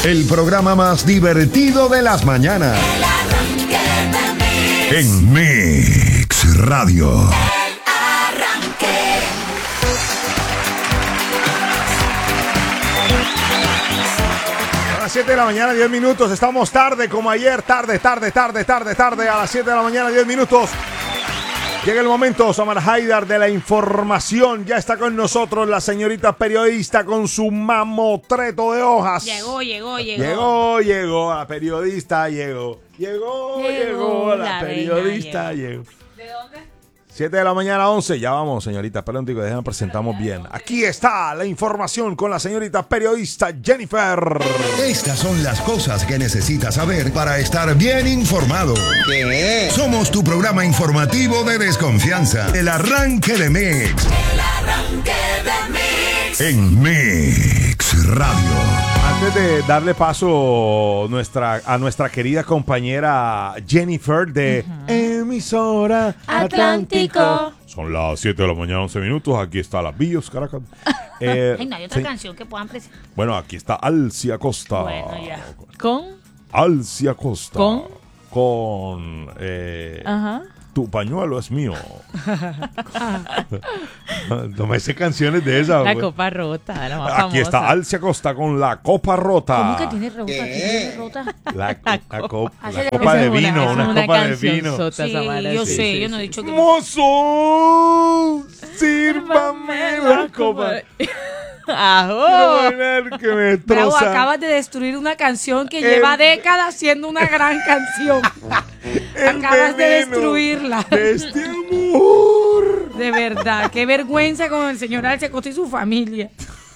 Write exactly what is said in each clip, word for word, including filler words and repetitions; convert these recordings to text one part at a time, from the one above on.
El programa más divertido de las mañanas. En Mix Radio. El arranque. A las siete de la mañana, diez minutos. Estamos tarde como ayer. Tarde, tarde, tarde, tarde, tarde. A las siete de la mañana, diez minutos. Llega el momento, Samar Haidar, de la información. Ya está con nosotros la señorita periodista con su mamotreto de hojas. Llegó, llegó, llegó. Llegó, llegó, la periodista llegó. Llegó, llegó, Llegó, la, la periodista reina llegó. ¿De dónde? siete de la mañana, once. Ya vamos, señorita. Espera un tico, déjenme presentamos bien. Aquí está la información con la señorita periodista Jennifer. Estas son las cosas que necesitas saber para estar bien informado. ¿Qué? Somos tu programa informativo de desconfianza. El arranque de Mix. El arranque de Mix. En Mix Radio. Antes de darle paso nuestra, a nuestra querida compañera Jennifer de uh-huh. Emisora Atlántico. Atlántico. Son las siete de la mañana, once minutos. Aquí está la Bios, Caracas. Eh, Ay, no hay otra sí. canción que puedan presentar. Bueno, aquí está Alcia Costa. Bueno, ya. ¿Con? Alcia Costa. ¿Con? Con. Eh, Ajá. Tu pañuelo es mío. No me sé canciones de esa. La güey. copa rota, la más Aquí famosa. está Alcia Costa con la copa rota. ¿Cómo que tiene rota? ¿Qué tiene rota? La, La la copa. copa, Hace la de- copa esa de es una- vino, esa es una, una copa de canción vino. sota, Sí, Samara, yo sí, sé, sí, yo no he sí. dicho que... Mozo, sírvame la copa. Quiero ¡Ajo! bailar que me Bravo, destroza. acabas de destruir una canción que El- lleva décadas siendo una gran canción. El Acabas de veneno destruirla. de este amor. De verdad, qué vergüenza con el señor Alcia Costa y su familia.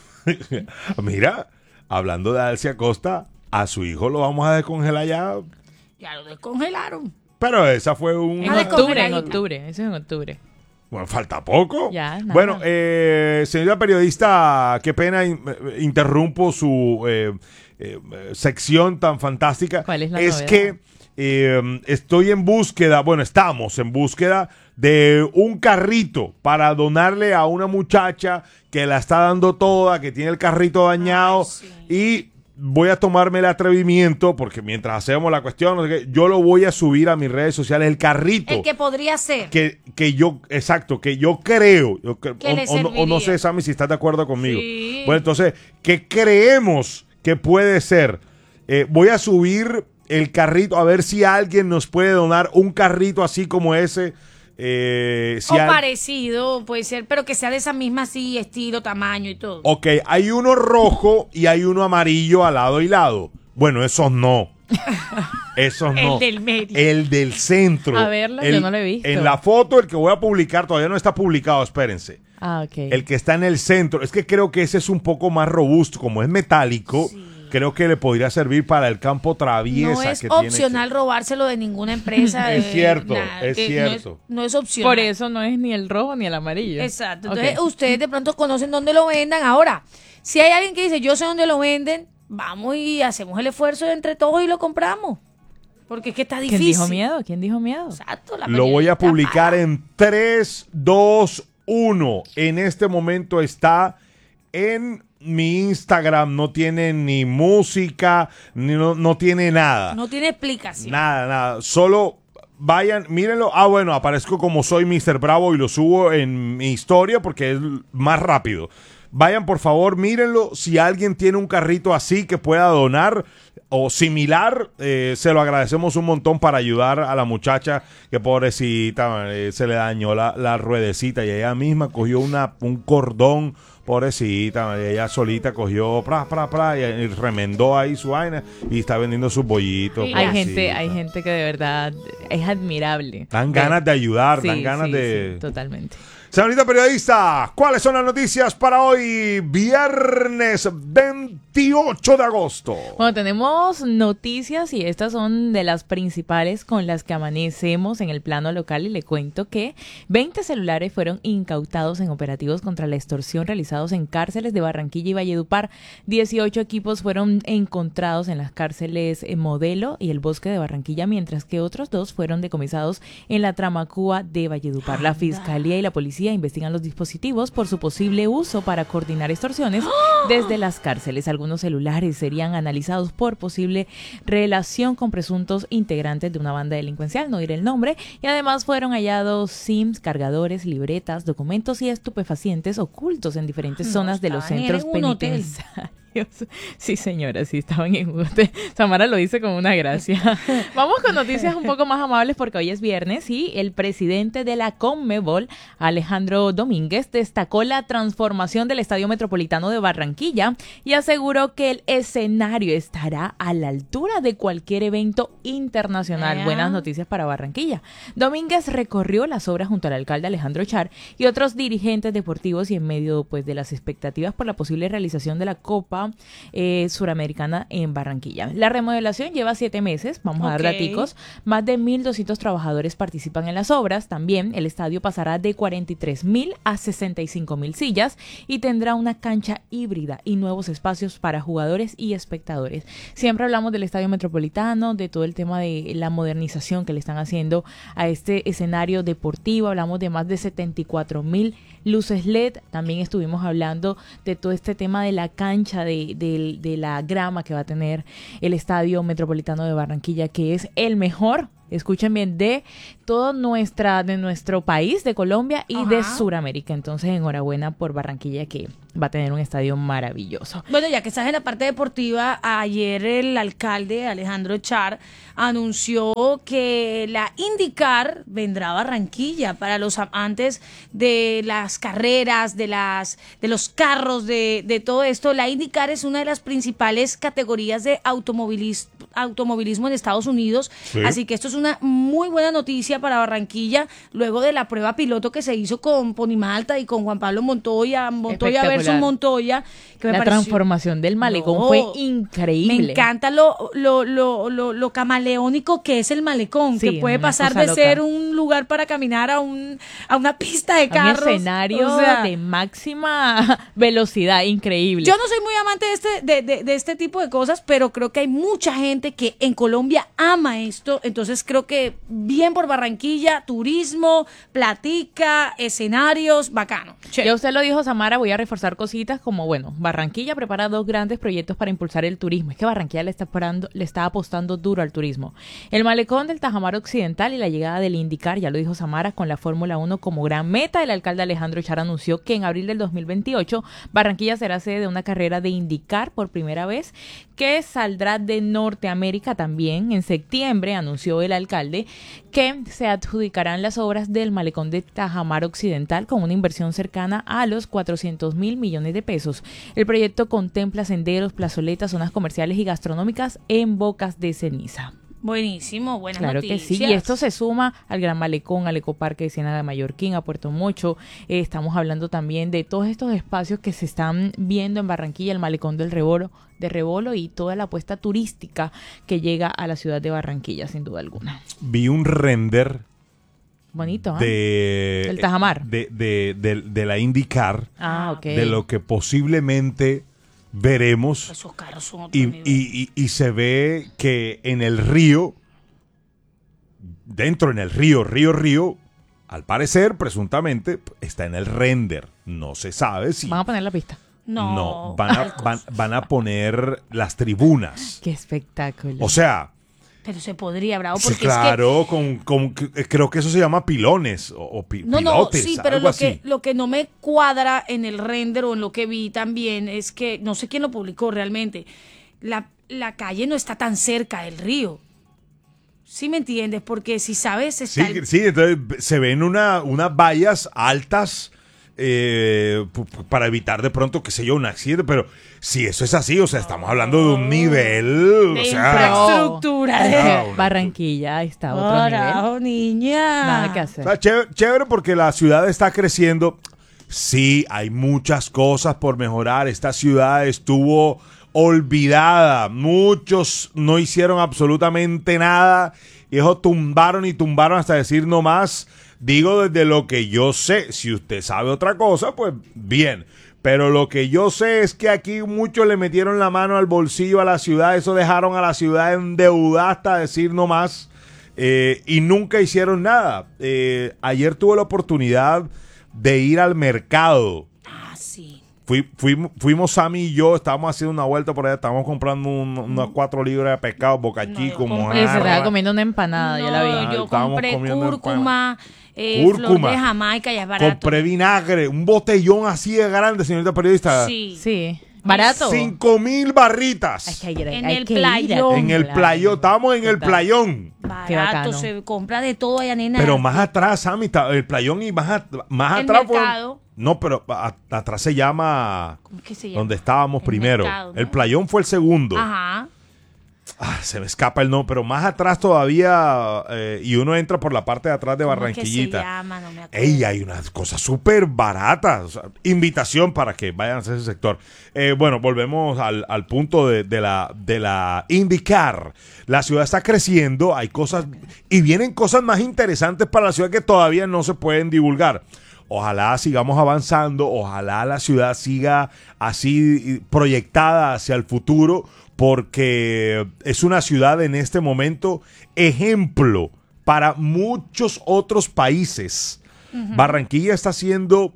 Mira, hablando de Alcia Costa, a su hijo lo vamos a descongelar ya. Ya lo descongelaron. Pero esa fue un... Ah, En de octubre, en congeladito. octubre. Eso es en octubre. Bueno, falta poco. Ya, nada. Bueno, eh, señora periodista, qué pena, in- interrumpo su eh, eh, sección tan fantástica. ¿Cuál es la Es novedad? que eh, estoy en búsqueda, bueno, estamos en búsqueda de un carrito para donarle a una muchacha que la está dando toda, que tiene el carrito dañado. Ay, sí. Y voy a tomarme el atrevimiento, porque mientras hacemos la cuestión, no sé qué, yo lo voy a subir a mis redes sociales, el carrito. El que podría ser. Que, que yo, exacto, que yo creo, yo cre- Que o, le o no- o no sé, serviría. Sammy, si estás de acuerdo conmigo. Sí. Bueno, entonces, ¿qué creemos que puede ser? Eh, voy a subir el carrito, a ver si alguien nos puede donar un carrito así como ese. Eh, si O al- parecido, puede ser, pero que sea de esa misma así, estilo, tamaño y todo. Ok, hay uno rojo y hay uno amarillo al lado y lado. Bueno, esos no. Esos El no. del medio. El del centro. A verlo, El- yo no lo he visto. En la foto, el que voy a publicar, todavía no está publicado, espérense. Ah, ok. El que está en el centro. Es que creo que ese es un poco más robusto. Como es metálico, creo que le podría servir para el campo traviesa. No es que tiene opcional robárselo de ninguna empresa. Es de- cierto, nada, es que cierto. No es, no es opcional. Por eso no es ni el rojo ni el amarillo. Exacto. Ok. Entonces, ustedes de pronto conocen dónde lo vendan. Ahora, si hay alguien que dice, yo sé dónde lo venden, vamos y hacemos el esfuerzo entre todos y lo compramos. Porque es que está ¿Quién difícil. dijo miedo? ¿Quién dijo miedo? Exacto. la Lo voy a periodista publicar mala. en tres, dos, uno. En este momento está en mi Instagram. No tiene ni música, ni no, no tiene nada. No tiene explicación. Nada, nada. Solo vayan, mírenlo. Ah, bueno, aparezco como soy míster Bravo y lo subo en mi historia porque es más rápido. Vayan, por favor, mírenlo. Si alguien tiene un carrito así que pueda donar o similar, eh, se lo agradecemos un montón para ayudar a la muchacha que pobrecita, eh, se le dañó la, la ruedecita y ella misma cogió una, un cordón, pobrecita, y ella solita cogió, pra, pra, pra, y, y remendó ahí su vaina y está vendiendo sus bollitos. Sí, Hay pobrecita. gente, hay gente que de verdad es admirable. Dan ganas de ayudar, Sí, dan ganas sí, de... sí, totalmente. Señorita periodista, ¿cuáles son las noticias para hoy, viernes veintiocho de agosto? Bueno, tenemos noticias y estas son de las principales con las que amanecemos en el plano local y le cuento que veinte celulares fueron incautados en operativos contra la extorsión realizados en cárceles de Barranquilla y Valledupar. dieciocho equipos fueron encontrados en las cárceles eh, Modelo y el Bosque de Barranquilla, mientras que otros dos fueron decomisados en la Tramacúa de Valledupar. La Fiscalía y la Policía policía investigan los dispositivos por su posible uso para coordinar extorsiones desde las cárceles. Algunos celulares serían analizados por posible relación con presuntos integrantes de una banda delincuencial, no diré el nombre, y además fueron hallados SIMs, cargadores, libretas, documentos y estupefacientes ocultos en diferentes No, zonas de los estaban centros en un hotel. penitenciarios. Sí, señora, sí, estaban en un hotel. Samara lo dice con una gracia. Vamos con noticias un poco más amables porque hoy es viernes y el presidente de la Conmebol, Alejandro Domínguez, destacó la transformación del Estadio Metropolitano de Barranquilla y aseguró que el escenario estará a la altura de cualquier evento internacional. Ah. Buenas noticias para Barranquilla. Domínguez recorrió las obras junto al alcalde Alejandro Char y otros dirigentes deportivos y en medio pues de las expectativas por la posible realización de la Copa Eh, suramericana en Barranquilla. La remodelación lleva siete meses, vamos a dar Ok. daticos, más de mil doscientos trabajadores participan en las obras, también el estadio pasará de cuarenta y tres mil a sesenta y cinco mil sillas y tendrá una cancha híbrida y nuevos espacios para jugadores y espectadores. Siempre hablamos del estadio metropolitano, de todo el tema de la modernización que le están haciendo a este escenario deportivo, hablamos de más de setenta y cuatro mil luces L E D, también estuvimos hablando de todo este tema de la cancha de, de, de la grama que va a tener el Estadio Metropolitano de Barranquilla, que es el mejor, escuchen bien, de todo nuestra, de nuestro país, de Colombia y Ajá. de Sudamérica. Entonces, enhorabuena por Barranquilla, que va a tener un estadio maravilloso. Bueno, ya que estás en la parte deportiva, ayer el alcalde Alejandro Char anunció que la IndyCar vendrá a Barranquilla para los amantes de las carreras, de las de los carros, de, de todo esto. La IndyCar es una de las principales categorías de automovilismo, automovilismo en Estados Unidos, Sí. así que esto es una muy buena noticia para Barranquilla, luego de la prueba piloto que se hizo con Pony Malta y con Juan Pablo Montoya, Montoya versus Espectacular. Montoya, que me La pareció- transformación del malecón No, fue increíble. Me encanta lo, lo, lo, lo, lo camaleónico que es el malecón, Sí, que puede una pasar cosa de loca. ser un lugar para caminar a un a una pista de Un carros. escenario O sea, de máxima velocidad, increíble. yo no soy muy amante de este, de, de, de este tipo de cosas, pero creo que hay mucha gente que en Colombia ama esto. Entonces creo que bien por Barranquilla, turismo, platica, escenarios, bacano. Che. Ya usted lo dijo, Samara, voy a reforzar cositas como, bueno, Barranquilla prepara dos grandes proyectos para impulsar el turismo. Es que Barranquilla le está, parando, le está apostando duro al turismo. El malecón del Tajamar Occidental y la llegada del IndyCar, ya lo dijo Samara, con la Fórmula uno como gran meta. El alcalde Alejandro Char anunció que en abril del dos mil veintiocho Barranquilla será sede de una carrera de IndyCar por primera vez, que saldrá de Norteamérica también. En septiembre anunció el alcalde que se adjudicarán las obras del malecón de Tajamar Occidental con una inversión cercana a los cuatrocientos mil millones de pesos. El proyecto contempla senderos, plazoletas, zonas comerciales y gastronómicas en Bocas de Ceniza. Buenísimo, buenas Claro noticias. que sí, y esto se suma al Gran Malecón, al Ecoparque de Ciénaga de Mallorquín, a Puerto Mocho. Eh, estamos hablando también de todos estos espacios que se están viendo en Barranquilla, el Malecón del Rebolo, de Rebolo y toda la apuesta turística que llega a la ciudad de Barranquilla, sin duda alguna. Vi un render Bonito, ¿ah? de, El Tajamar. de, de, de, de la IndyCar, Ah, ok. de lo que posiblemente veremos. Esos carros son otro Y, nivel. y, y, y se ve que en el río, dentro en el río, río, río, al parecer, presuntamente, está en el render. No se sabe si... Van a poner la pista. No, No, van a, van, van a poner las tribunas. Qué espectáculo. O sea, Pero se podría, bravo, sí, porque claro, con, con- creo que eso se llama pilones o, o pi- es que... No, no, pilotes, sí, pero algo lo así. que, lo que no me cuadra en el render o en lo que vi también es que, no sé quién lo publicó realmente, la, la calle no está tan cerca del río. ¿Sí me entiendes? Porque si sabes, Sí, está el- sí, entonces se ven una, unas vallas altas eh, pu- pu- para evitar de pronto, qué sé yo, un accidente, pero si eso es así, o sea, estamos hablando de un nivel, de o sea, infraestructura. Es que Ah, una- Barranquilla está a otro nivel. Carajo, niña. Nada que o hacer. sea, chévere, chévere porque la ciudad está creciendo. Sí, hay muchas cosas por mejorar. Esta ciudad estuvo olvidada. Muchos no hicieron absolutamente nada. Y eso tumbaron y tumbaron hasta decir no más. Digo desde lo que yo sé. Si usted sabe otra cosa, pues bien. Pero lo que yo sé es que aquí muchos le metieron la mano al bolsillo a la ciudad. Eso dejaron a la ciudad endeudada hasta decir no más. Eh, y nunca hicieron nada. Eh, ayer tuve la oportunidad de ir al mercado. Ah, sí. Fui, fuimos, fuimos Sammy y yo, estábamos haciendo una vuelta por allá, estábamos comprando un, unas cuatro libras de pescado, boca No, chico, yo compré- mojarra. Y se estaba comiendo una empanada, yo la vi. No, yo Estábamos compré comiendo cúrcuma, eh, Cúrcuma. flor de Jamaica, ya es barato. Compré vinagre, un botellón así de grande, señorita periodista. Sí. Sí. Barato. Cinco mil barritas. Hay que ir, En hay el que ir a playón. En el playón, estábamos en el Total. playón. Qué Barato, bacano. se compra de todo allá, nena. Pero más atrás, Sammy, está el playón y más, at- más El atrás fue- mercado. No, pero a- atrás se llama ¿Cómo es que se llama? donde estábamos El primero. mercado, ¿no? El playón fue el segundo. Ajá. Ah, se me escapa el nombre, pero más atrás todavía eh, y uno entra por la parte de atrás de ¿Cómo es Barranquillita. que se llama? No me acuerdo. Ey, hay unas cosas súper baratas. O sea, invitación para que vayan a ese sector. Eh, bueno, volvemos al, al punto de, de la, de la IndyCar. La ciudad está creciendo, hay cosas y vienen cosas más interesantes para la ciudad que todavía no se pueden divulgar. Ojalá sigamos avanzando, ojalá la ciudad siga así proyectada hacia el futuro, porque es una ciudad en este momento ejemplo para muchos otros países. Barranquilla está siendo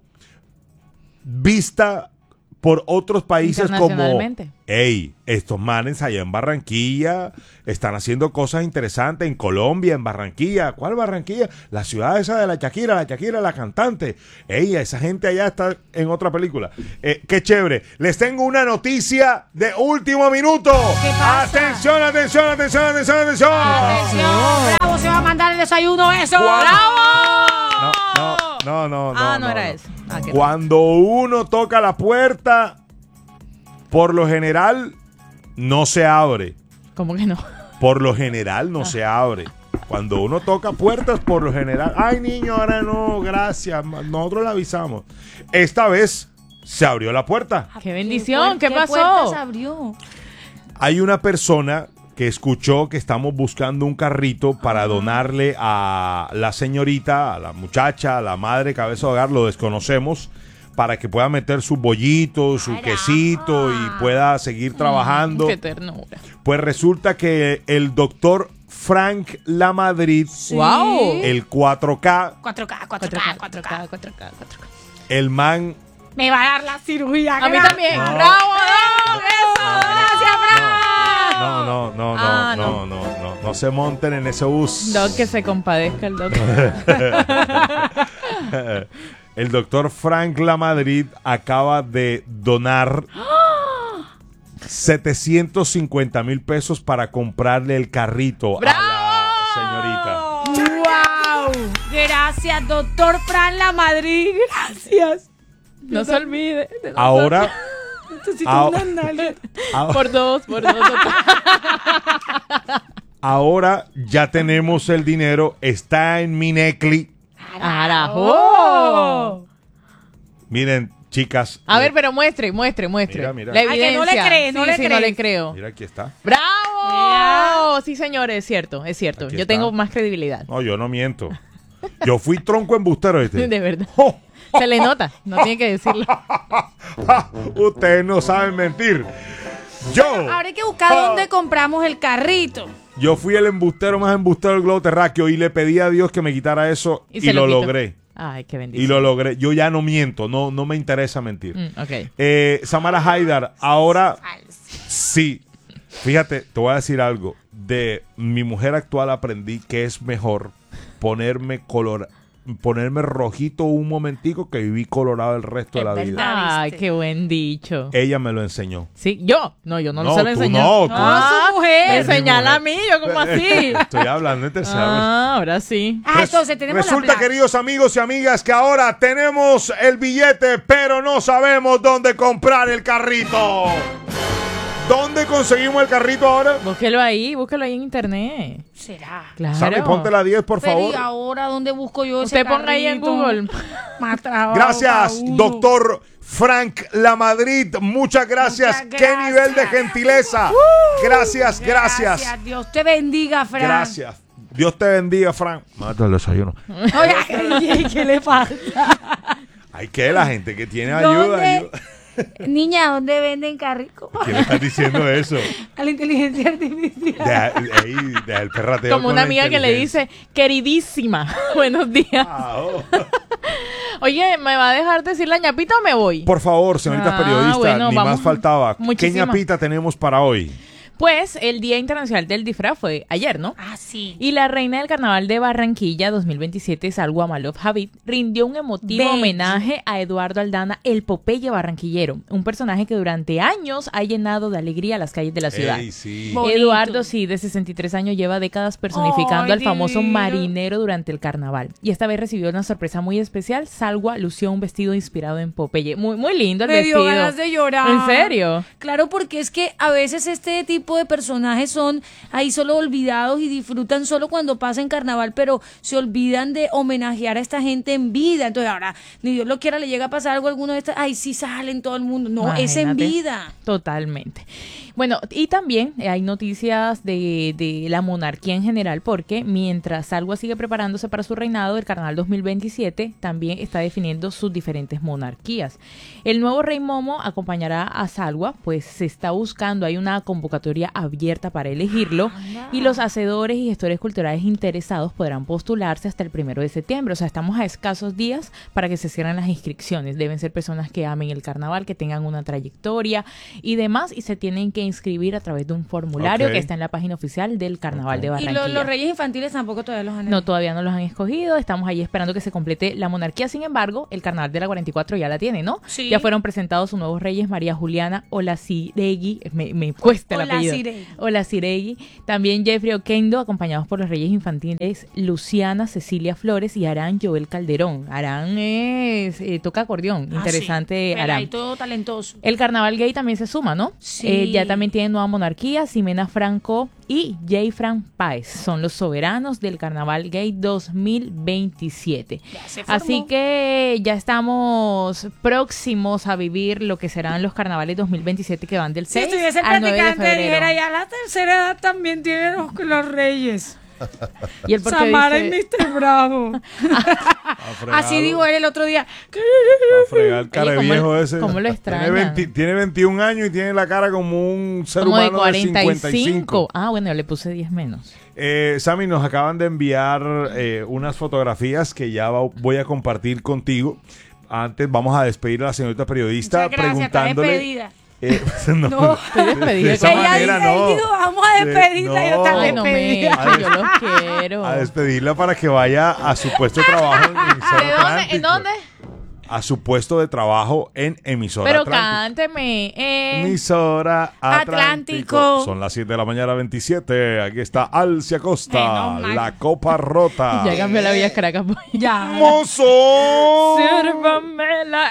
vista por otros países como, Internacionalmente. hey, estos manes allá en Barranquilla están haciendo cosas interesantes en Colombia, en Barranquilla. ¿Cuál Barranquilla? La ciudad esa de la Shakira, la Shakira, la cantante. Ey, esa gente allá está en otra película. Eh, qué chévere. Les tengo una noticia de último minuto. ¿Qué pasa? Atención, atención, atención, atención, atención. Atención, Bravo se va a mandar el desayuno, eso. ¿Cuál? ¡Bravo! No, no, no, no. Ah, no, no era no. eso. Ah, qué Cuando uno toca la puerta, por lo general no se abre. ¿Cómo que no? Por lo general no se abre. Cuando uno toca puertas, por lo general, ay niño, ahora no, gracias, nosotros le avisamos. Esta vez se abrió la puerta. ¡Qué bendición! ¿Qué, pasó? puerta se abrió? Hay una persona que escuchó que estamos buscando un carrito para donarle a la señorita, a la muchacha, a la madre cabeza de hogar, lo desconocemos, para que pueda meter sus bollitos, su Caramba. quesito y pueda seguir trabajando. ¡Qué ternura! Pues resulta que el doctor Frank Lamadrid, ¡Wow! el cuatro K, cuatro K, cuatro K, cuatro K. cuatro K, cuatro K. el man... Me va a dar la cirugía. A mí gracias. también. No. ¡Bravo! bravo, ¡Eso! Gracias, Bravo. No, no, no, no, Ah, no, no, no, no, no se monten en ese bus. Doc, que se compadezca el doctor. El doctor Frank Lamadrid acaba de donar setecientos cincuenta mil pesos para comprarle el carrito a la señorita. ¡Wow! Gracias, doctor Fran La Madrid. Gracias. No se olvide. de nosotros. Ahora, Necesito Ah. una nalga. a- Por dos, por dos, doctor. ahora ya tenemos el dinero, está en Minecli. ¡Arajo! Miren, chicas. A ver, pero muestre, muestre, muestre. Mira, mira. La Ay, que no le evidencia. cree, no Sí, le sí, cree. no le creo. Mira, aquí está. ¡Bravo! Sí, señores, es cierto, es cierto. Aquí Yo está. tengo más credibilidad. No, yo no miento. Yo fui tronco embustero, ¿viste? De verdad. ¡Oh! Se le nota, no tiene que decirlo. Ustedes no saben mentir. Yo, Ahora hay que buscar dónde compramos el carrito. yo fui el embustero más embustero del globo terráqueo y le pedí a Dios que me quitara eso y, se lo, quitó. logré. Ay, qué Y bendición. lo logré. Yo ya no miento, no, no me interesa mentir. Mm, ok. Eh, Samara Haidar, ahora sí. Fíjate, te voy a decir algo. De mi mujer actual aprendí que es mejor ponerme color, ponerme rojito un momentico que viví colorado el resto de Es la verdad. vida. Ay, qué buen dicho. Ella me lo enseñó. Sí, yo. No, yo no, No, se lo tú enseñé. no, tú. Ah, No, su mujer. Me Es mi señala a mujer. mí, yo como así. Estoy hablando en tercera vez. Ah, ahora sí. Ah, Res- entonces tenemos Resulta, la plata. queridos amigos y amigas, que ahora tenemos el billete, pero no sabemos dónde comprar el carrito. ¿Dónde conseguimos el carrito ahora? Búsquelo ahí, búsquelo ahí en internet. ¿Será? Claro. Sammy, ponte la diez, por Pero, favor. ¿y ahora dónde busco yo ese Usted ponga ahí en carrito? Google. Más trabajo Gracias, para uno. doctor Frank Lamadrid. Muchas gracias. Muchas Qué gracias. nivel de gentileza. Gracias, gracias. Gracias. Dios te bendiga, Fran. Gracias. Dios te bendiga, Frank. Mata el desayuno. Oye, ¿qué le pasa? Ay, que la gente que tiene ayuda. ¿Dónde? ayuda. Niña, ¿dónde venden carrico? ¿Quién le está diciendo eso? A la inteligencia artificial. Deja, ey, deja el perrateo Como con una la amiga que le inteligencia. dice, queridísima, buenos días. Ah, oh. Oye, ¿me va a dejar decir la ñapita o me voy? Por favor, señorita Ah, periodista, bueno, ni vamos. más faltaba. ¿Qué Muchísimas. ñapita tenemos para hoy? Pues el Día Internacional del Disfraz fue ayer, ¿no? Ah, sí. Y la reina del Carnaval de Barranquilla dos mil veintisiete, Salwa Amalov Javid, rindió un emotivo Bello. homenaje a Eduardo Aldana, el Popeye barranquillero, un personaje que durante años ha llenado de alegría las calles de la ciudad. Ey, sí. Bonito. Eduardo, sí, de sesenta y tres años, lleva décadas personificando Ay, al famoso divino. marinero durante el carnaval. Y esta vez recibió una sorpresa muy especial. Salwa lució un vestido inspirado en Popeye. Muy, muy lindo el Me dio vestido. ganas de llorar. ¿En serio? Claro, porque es que a veces este tipo de personajes son ahí solo olvidados y disfrutan solo cuando pasa en carnaval, pero se olvidan de homenajear a esta gente en vida. Entonces ahora, ni Dios lo quiera, le llega a pasar algo a alguno de estas, ay, sí salen todo el mundo. No, es en Imagínate. vida. Totalmente. Bueno, y también hay noticias de, de la monarquía en general, porque mientras Salwa sigue preparándose para su reinado, el Carnaval dos mil veintisiete también está definiendo sus diferentes monarquías. El nuevo rey Momo acompañará a Salwa, pues se está buscando, hay una convocatoria abierta para elegirlo, y los hacedores y gestores culturales interesados podrán postularse hasta el primero de septiembre. O sea, estamos a escasos días para que se cierren las inscripciones. Deben ser personas que amen el carnaval, que tengan una trayectoria y demás, y se tienen que inscribir a través de un formulario Ok. que está en la página oficial del Carnaval de Y Barranquilla. lo- los reyes infantiles tampoco todavía los han No, todavía no los han escogido. Estamos ahí esperando que se complete la monarquía. Sin embargo, el Carnaval de la cuarenta y cuatro ya la tiene, ¿no? Sí. Ya fueron presentados sus nuevos reyes, María Juliana Olaciregui. Me, me cuesta el apellido. Olaciregui. Olaciregui. También Jeffrey Oquendo, acompañados por los reyes infantiles Luciana Cecilia Flores y Arán Joel Calderón. Arán es, eh, toca acordeón. Ah, Interesante, sí. Arán. Y todo talentoso. El carnaval gay también se suma, ¿no? Sí. Eh, ya también tiene nueva monarquía, Ximena Franco y Jay Fran Páez. Son los soberanos del carnaval gay dos mil veintisiete. Ya se formó. Así que ya estamos próximos a vivir lo que serán los carnavales dos mil veintisiete que van del Si seis estuviese al nueve de practicante, febrero. dijera ya la tercera edad también tienen los, los reyes. Y el porque Samara y dice, mister Bravo. A fregar- Así dijo él el otro día. A fregar el cara Oye, ¿cómo- viejo ese. cómo lo Tiene, extrañan? veinte tiene veintiún años y tiene la cara como un ser como de humano de cuarenta y cincuenta y cinco. cinco. Ah, bueno, yo le puse diez menos. Eh, Sammy, nos acaban de enviar eh, unas fotografías que ya va- voy a compartir contigo. Antes vamos a despedir a la señorita periodista Muchas gracias, está preguntándole. despedida. Eh, no, No. Estoy despedida. de esa Ella manera dice, no. digo, vamos a despedirla, De- yo no. también Ay, no me despedida. yo los quiero. A despedirla para que vaya a su puesto de trabajo en emisora ¿De dónde? ¿En Atlántico. dónde? A su puesto de trabajo en emisora Pero Atlántico. cánteme. Eh. Emisora Atlántico. Atlántico. Son las siete de la mañana, veintisiete. Aquí está Alcia Costa, Menos mal. la copa rota. Ya cambió la Vía Caracas. Pues. Ya. ¡Mozo! Sírvamela.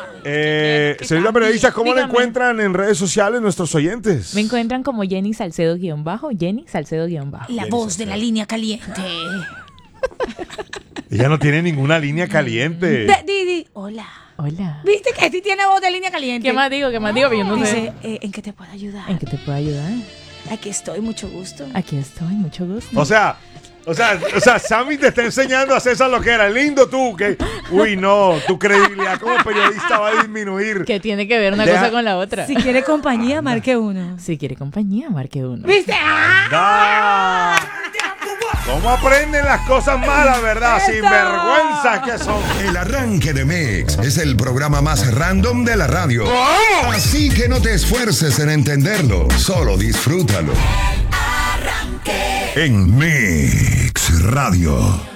Eh, ¿Qué señorita tal? periodista, ¿cómo la Dígame. encuentran en redes sociales nuestros oyentes? Me encuentran como Jenny Salcedo-bajo. Jenny Salcedo-bajo. La voz de la línea caliente. Ella no tiene ninguna línea caliente. De- Didi, hola. Hola. ¿Viste que este tiene voz de línea caliente? ¿Qué más digo? ¿Qué más digo? Yo no sé. Dice, eh, ¿en qué te puedo ayudar? ¿En qué te puedo ayudar? Aquí estoy, mucho gusto. Aquí estoy, mucho gusto. O sea, o sea, o sea, Sammy te está enseñando a hacer esa loquera. Lindo tú, que, uy, no, tu credibilidad como periodista va a disminuir. ¿Qué tiene que ver una Deja- cosa con la otra? Si quiere compañía, marque uno. Si quiere compañía, marque uno. ¿Viste? ¡Ah! Da. ¿Cómo aprenden las cosas malas, verdad? ¡Eso! Sin vergüenza que son. El arranque de Mix es el programa más random de la radio. Así que no te esfuerces en entenderlo, solo disfrútalo. Arranque. En Mix Radio.